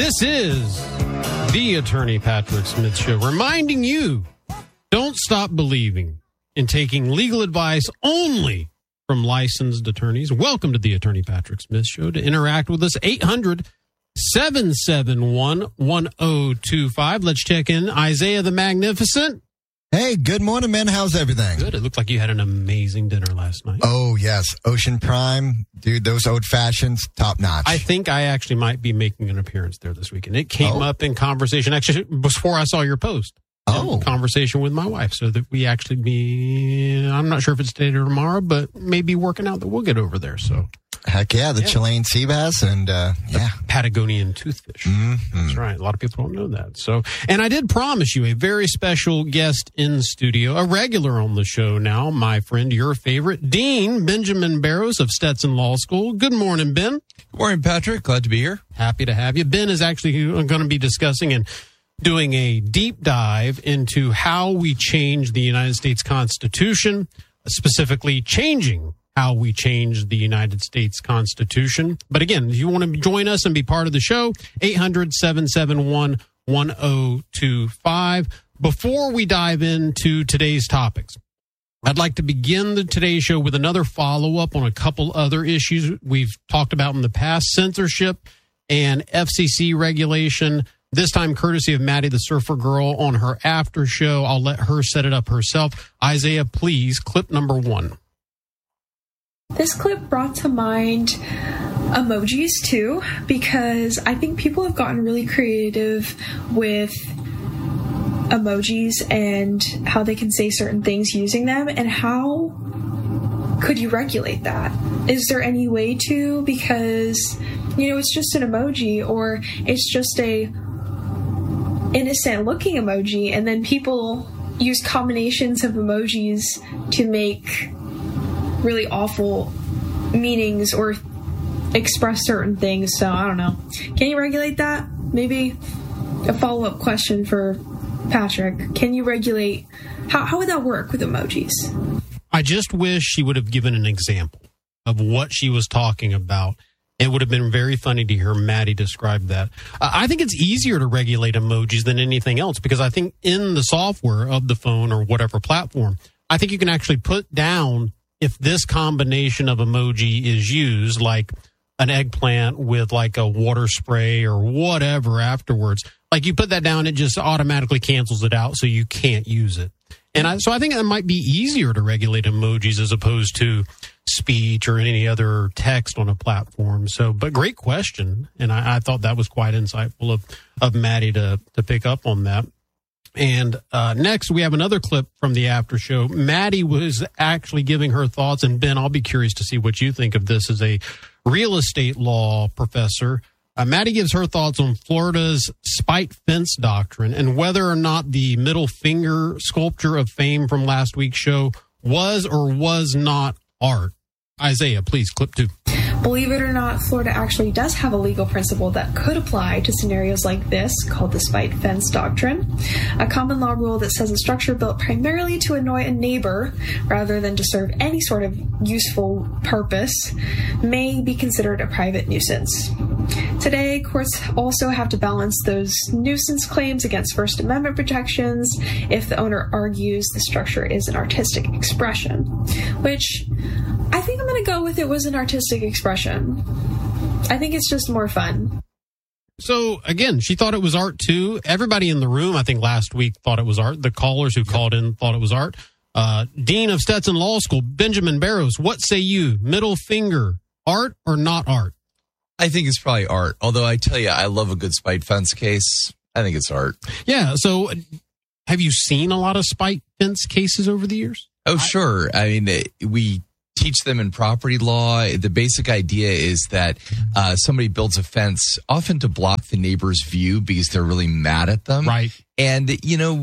This is the Attorney Patrick Smith Show, reminding you, don't stop believing in taking legal advice only from licensed attorneys. Welcome to the Attorney Patrick Smith Show. To interact with us, 800-771-1025. Let's check in. Isaiah the Magnificent. Hey, good morning, man. How's everything? Good. It looked like you had an amazing dinner last night. Oh, yes. Ocean Prime. Dude, those old fashions, top notch. I think I actually might be making an appearance there this weekend. It came up in conversation, actually, before I saw your post. Conversation with my wife, so that we actually be, I'm not sure if it's today or tomorrow, but maybe working out that we'll get over there. So, heck yeah, the Chilean sea bass and the Patagonian toothfish. Mm-hmm. That's right. A lot of people don't know that. So, and I did promise you a very special guest in studio, a regular on the show now, my friend, your favorite, Dean Benjamin Barrows of Stetson Law School. Good morning, Ben. Good morning, Patrick. Glad to be here. Happy to have you. Ben is actually going to be discussing and doing a deep dive into how we change the United States Constitution, specifically changing how we change the United States Constitution. But again, if you want to join us and be part of the show, 800-771-1025. Before we dive into today's topics, I'd like to begin today's show with another follow-up on a couple other issues we've talked about in the past, censorship and FCC regulation. This time, courtesy of Maddie the Surfer Girl on her after show. I'll let her set it up herself. Isaiah, please, clip number 1. This clip brought to mind emojis, too, because I think people have gotten really creative with emojis and how they can say certain things using them, and how could you regulate that? Is there any way to? Because, it's just an emoji, or it's just a innocent looking emoji, and then people use combinations of emojis to make really awful meanings or express certain things. So I don't know. Can you regulate that? Maybe a follow-up question for Patrick. Can you regulate, how would that work with emojis? I just wish she would have given an example of what she was talking about. It would have been very funny to hear Maddie describe that. I think it's easier to regulate emojis than anything else, because I think in the software of the phone or whatever platform, I think you can actually put down if this combination of emoji is used, like an eggplant with like a water spray or whatever afterwards. Like you put that down, it just automatically cancels it out, so you can't use it. And so I think that might be easier to regulate emojis as opposed to speech or any other text on a platform. So, but great question. And I thought that was quite insightful of Maddie to pick up on that. And next, we have another clip from the after show. Maddie was actually giving her thoughts. And Ben, I'll be curious to see what you think of this as a real estate law professor. Maddie gives her thoughts on Florida's spite fence doctrine and whether or not the middle finger sculpture of fame from last week's show was or was not art. Isaiah, please, clip 2. Believe it or not, Florida actually does have a legal principle that could apply to scenarios like this, called the spite fence doctrine, a common law rule that says a structure built primarily to annoy a neighbor rather than to serve any sort of useful purpose may be considered a private nuisance. Today, courts also have to balance those nuisance claims against First Amendment protections if the owner argues the structure is an artistic expression, which I think I'm going to go with it was an artistic expression. I think it's just more fun. So, again, she thought it was art, too. Everybody in the room, I think, last week thought it was art. The callers who called in thought it was art. Dean of Stetson Law School, Benjamin Barrows, what say you? Middle finger, art or not art? I think it's probably art. Although I tell you, I love a good spite fence case. I think it's art. Yeah. So have you seen a lot of spite fence cases over the years? Oh, sure. I mean, we teach them in property law. The basic idea is that somebody builds a fence often to block the neighbor's view because they're really mad at them. Right. And,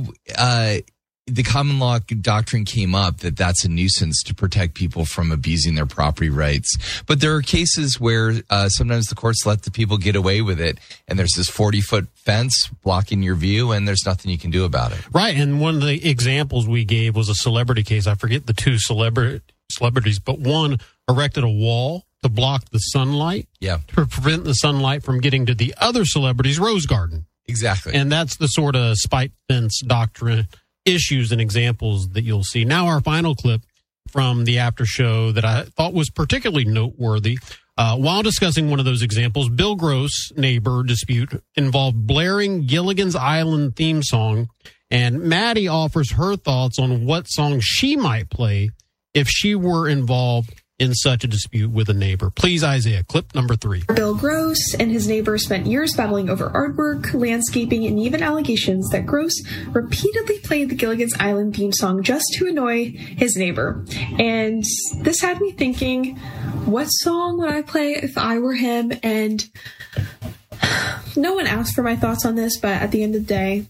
the common law doctrine came up that that's a nuisance to protect people from abusing their property rights. But there are cases where sometimes the courts let the people get away with it, and there's this 40-foot fence blocking your view, and there's nothing you can do about it. Right, and one of the examples we gave was a celebrity case. I forget the two celebrities, but one erected a wall to block the sunlight, Yeah, to prevent the sunlight from getting to the other celebrity's rose garden. exactly. And that's the sort of spite fence doctrine issues and examples that you'll see. Now, our final clip from the after show that I thought was particularly noteworthy. While discussing one of those examples, Bill Gross' neighbor dispute involved blaring Gilligan's Island theme song, and Maddie offers her thoughts on what song she might play if she were involved in such a dispute with a neighbor. Please, Isaiah, clip number 3. Bill Gross and his neighbor spent years battling over artwork, landscaping, and even allegations that Gross repeatedly played the Gilligan's Island theme song just to annoy his neighbor. And this had me thinking, what song would I play if I were him? And no one asked for my thoughts on this, but at the end of the day,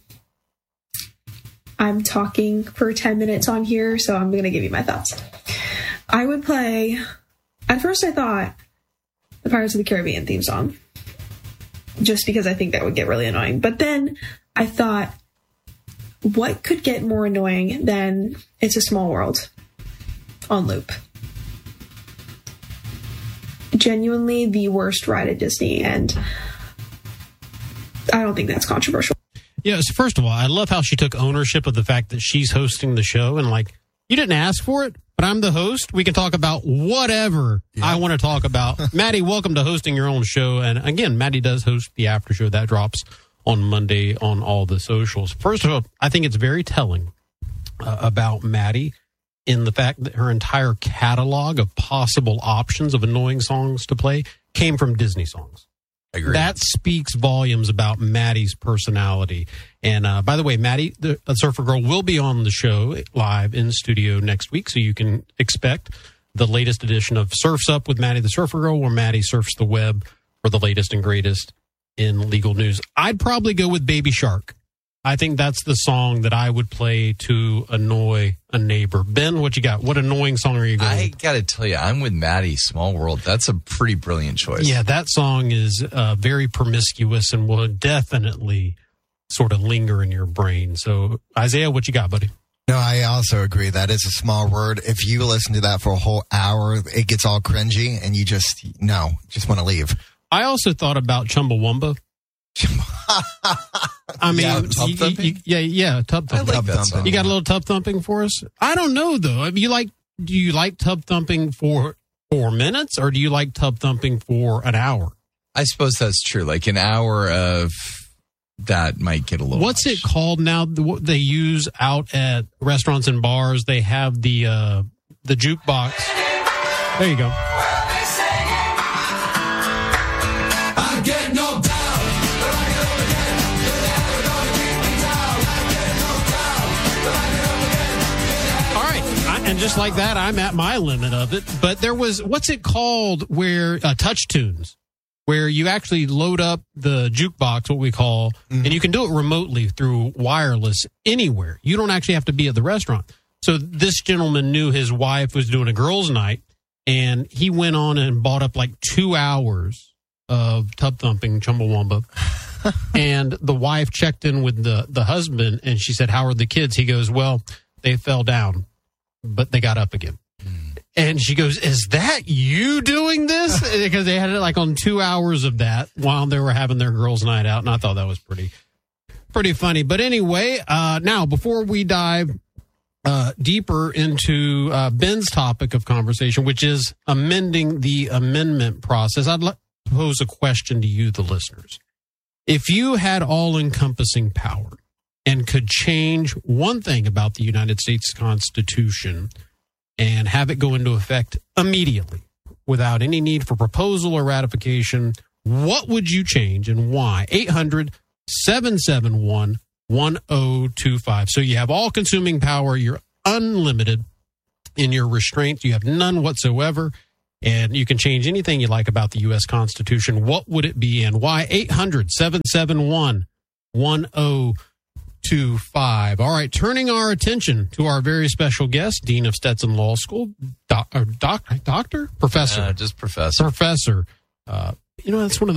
I'm talking for 10 minutes on here, so I'm going to give you my thoughts. I would play, at first I thought, the Pirates of the Caribbean theme song, just because I think that would get really annoying. But then I thought, what could get more annoying than It's a Small World on loop? Genuinely the worst ride at Disney, and I don't think that's controversial. Yeah, so first of all, I love how she took ownership of the fact that she's hosting the show and like, you didn't ask for it, but I'm the host. We can talk about whatever I want to talk about. Maddie, welcome to hosting your own show. And again, Maddie does host the after show that drops on Monday on all the socials. First of all, I think it's very telling about Maddie in the fact that her entire catalog of possible options of annoying songs to play came from Disney songs. Agreed. That speaks volumes about Maddie's personality. And by the way, Maddie, the Surfer Girl, will be on the show live in studio next week, so you can expect the latest edition of Surf's Up with Maddie the Surfer Girl, where Maddie surfs the web for the latest and greatest in legal news. I'd probably go with Baby Shark. I think that's the song that I would play to annoy a neighbor. Ben, what you got? What annoying song are you going I with? got to tell you, I'm with Maddie, Small World. That's a pretty brilliant choice. Yeah, that song is very promiscuous and will definitely sort of linger in your brain. So, Isaiah, what you got, buddy? No, I also agree. That is a small word. If you listen to that for a whole hour, it gets all cringy and you just want to leave. I also thought about Chumbawamba. I mean, Yeah, tub thumping? tub I thumping. like that song. You got a little tub thumping for us? I don't know though. I mean, do you like tub thumping for 4 minutes, or do you like tub thumping for an hour? I suppose that's true. Like an hour of that might get a little What's much. it called now? What they use out at restaurants and bars? They have the jukebox. There you go. And just like that, I'm at my limit of it. But there was, what's it called, where Touch Tunes, where you actually load up the jukebox, what we call, and you can do it remotely through wireless anywhere. You don't actually have to be at the restaurant. So this gentleman knew his wife was doing a girls' night, and he went on and bought up like 2 hours of tub thumping Chumbawamba. And the wife checked in with the husband, and she said, "How are the kids?" He goes, "Well, they fell down, but they got up again." And she goes, "Is that you doing this?" Because they had it like on 2 hours of that while they were having their girls' night out. And I thought that was pretty funny. But anyway, now before we dive deeper into Ben's topic of conversation, which is amending the amendment process, I'd like to pose a question to you, the listeners. If you had all-encompassing power and could change one thing about the United States Constitution and have it go into effect immediately without any need for proposal or ratification, what would you change and why? 800-771-1025. So you have all-consuming power. You're unlimited in your restraints. You have none whatsoever. And you can change anything you like about the U.S. Constitution. What would it be and why? 800-771-1025. All right, turning our attention to our very special guest, Dean of Stetson Law School, Doctor? Professor? Just professor. Professor. That's one of the